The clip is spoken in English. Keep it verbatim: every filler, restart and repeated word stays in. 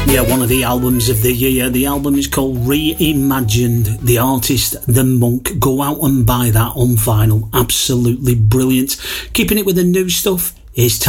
Yeah, one of the albums of the year. The album is called Reimagined. The artist, The Monk. Go out and buy that on vinyl. Absolutely brilliant. Keeping it with the new stuff is